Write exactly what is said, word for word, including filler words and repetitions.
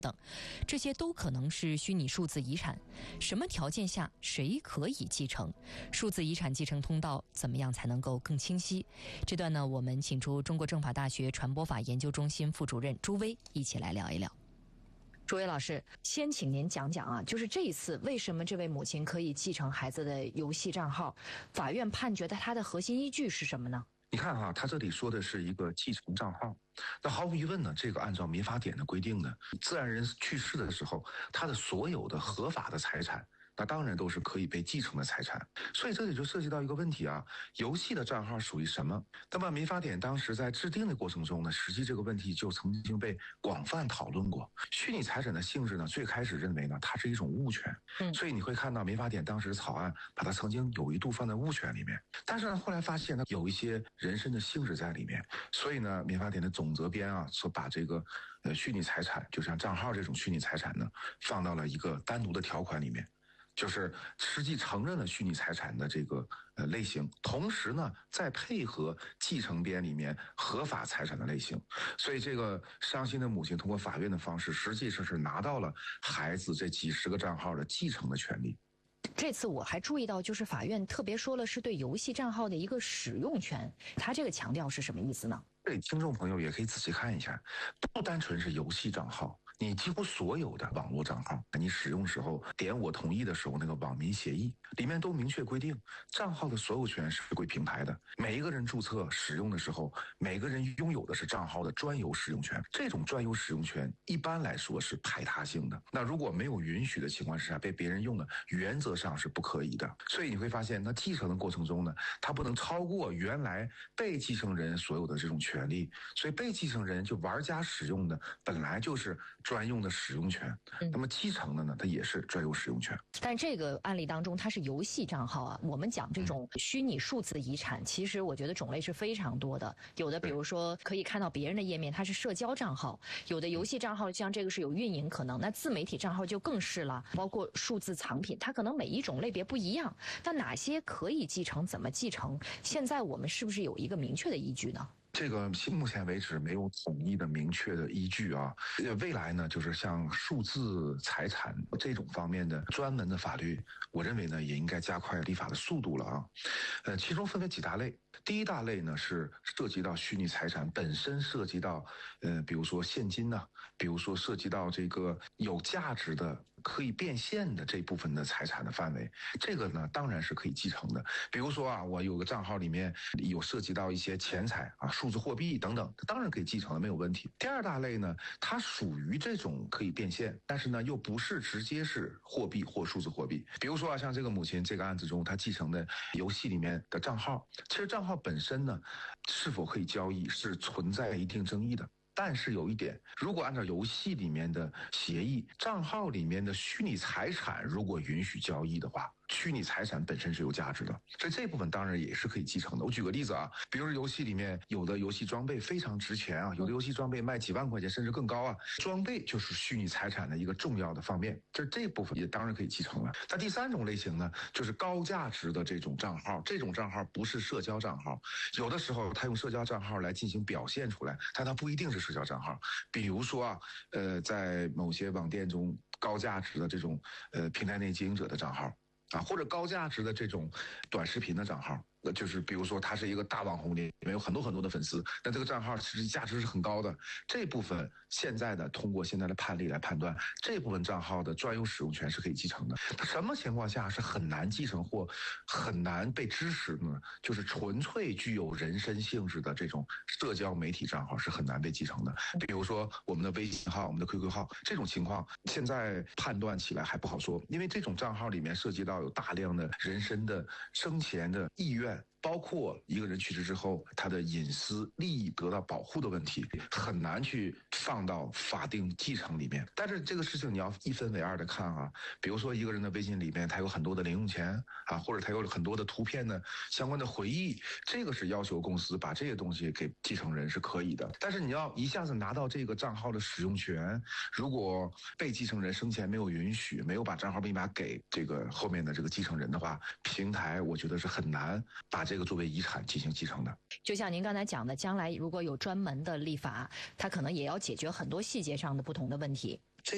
等，这些都可能是虚拟数字遗产。什么条件下谁可以继承？数字遗产继承通道怎么样才能够更清晰？这段呢，我们请出中国政法大学传播法研究中心副主任朱薇一起来聊一聊。朱薇老师，先请您讲讲啊，就是这一次为什么这位母亲可以继承孩子的游戏账号？法院判决的它的核心依据是什么呢？ 你看哈、啊，他这里说的是一个继承账号，那毫无疑问呢，这个按照民法典的规定呢，自然人去世的时候，他的所有的合法的财产，那当然都是可以被继承的财产。所以这里就涉及到一个问题啊，游戏的账号属于什么？那么民法典当时在制定的过程中呢，实际这个问题就曾经被广泛讨论过。虚拟财产的性质呢，最开始认为呢，它是一种物权，嗯，所以你会看到民法典当时草案把它曾经有一度放在物权里面，但是呢，后来发现呢，有一些人身的性质在里面，所以呢，民法典的总则编啊，所把这个呃虚拟财产，就像账号这种虚拟财产呢，放到了一个单独的条款里面。就是实际承认了虚拟财产的这个呃类型，同时呢，再配合继承编里面合法财产的类型，所以这个伤心的母亲通过法院的方式，实际上是拿到了孩子这几十个账号的继承的权利。 这次我还注意到，就是法院特别说了是对游戏账号的一个使用权，他这个强调是什么意思呢？ 对听众朋友也可以仔细看一下，不单纯是游戏账号，你几乎所有的网络账号，你使用时候点我同意的时候，那个网民协议里面都明确规定，账号的所有权是归平台的，每一个人注册使用的时候，每个人拥有的是账号的专有使用权。这种专有使用权一般来说是排他性的，那如果没有允许的情况之下被别人用了，原则上是不可以的。所以你会发现，那继承的过程中呢，它不能超过原来被继承人所有的这种权利，所以被继承人就玩家使用的本来就是专用的使用权，那么继承的呢，它也是专有使用权。 但这个案例当中，它是游戏账号啊。我们讲这种虚拟数字遗产，其实我觉得种类是非常多的。有的比如说可以看到别人的页面，它是社交账号；有的游戏账号像这个是有运营可能，那自媒体账号就更是了。包括数字藏品，它可能每一种类别不一样。但哪些可以继承，怎么继承？现在我们是不是有一个明确的依据呢？ 这个目前为止没有统一的明确的依据啊。未来呢，就是像数字财产这种方面的专门的法律，我认为呢也应该加快立法的速度了啊。呃，其中分为几大类。第一大类呢是涉及到虚拟财产本身，涉及到呃，比如说现金呐、啊，比如说涉及到这个有价值的可以变现的这部分的财产的范围，这个呢当然是可以继承的。比如说啊，我有个账号里面有涉及到一些钱财啊、数字货币等等，当然可以继承的，没有问题。第二大类呢，它属于这种可以变现，但是呢又不是直接是货币或数字货币。比如说啊，像这个母亲这个案子中，她继承的游戏里面的账号，其实账号本身呢是否可以交易是存在一定争议的。但是有一点，如果按照游戏里面的协议，账号里面的虚拟财产如果允许交易的话，虚拟财产本身是有价值的，所以这部分当然也是可以继承的。我举个例子啊，比如说游戏里面有的游戏装备非常值钱啊，有的游戏装备卖几万块钱甚至更高啊，装备就是虚拟财产的一个重要的方面，这这部分也当然可以继承了。那第三种类型呢，就是高价值的这种账号，这种账号不是社交账号，有的时候他用社交账号来进行表现出来，但它不一定是社交账号。比如说啊，呃，在某些网店中高价值的这种呃平台内经营者的账号啊，或者高价值的这种短视频的账号，就是比如说他是一个大网红，里面有很多很多的粉丝，那这个账号其实价值是很高的。这部分现在的通过现在的判例来判断，这部分账号的专有使用权是可以继承的。什么情况下是很难继承或很难被支持呢？就是纯粹具有人身性质的这种社交媒体账号是很难被继承的。比如说我们的微信号、我们的 Q Q 号，这种情况现在判断起来还不好说，因为这种账号里面涉及到有大量的人身的生前的意愿，包括一个人去世之后他的隐私利益得到保护的问题，很难去放到法定继承里面。但是这个事情你要一分为二的看啊，比如说一个人的微信里面他有很多的零用钱啊，或者他有很多的图片的相关的回忆，这个是要求公司把这些东西给继承人是可以的。但是你要一下子拿到这个账号的使用权，如果被继承人生前没有允许，没有把账号密码给这个后面的这个继承人的话，平台我觉得是很难把这个作为遗产进行继承的。 就像您刚才讲的，将来如果有专门的立法，它可能也要解决很多细节上的不同的问题。